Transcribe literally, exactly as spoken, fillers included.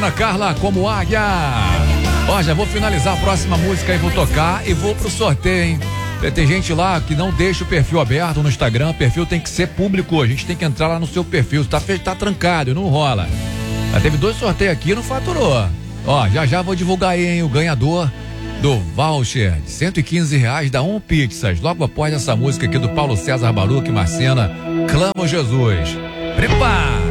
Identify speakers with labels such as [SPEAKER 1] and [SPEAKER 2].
[SPEAKER 1] Ana Carla como águia. Ó, já vou finalizar a próxima música e vou tocar e vou pro sorteio, hein? Tem gente lá que não deixa o perfil aberto no Instagram, o perfil tem que ser público, a gente tem que entrar lá no seu perfil, tá, tá trancado, não rola. Já teve dois sorteios aqui e não faturou. Ó, já já vou divulgar aí, hein, o ganhador do voucher de cento e quinze reais da Um Pizzas, logo após essa música aqui do Paulo César Baruch e Marcena, Clamo Jesus. Prepara!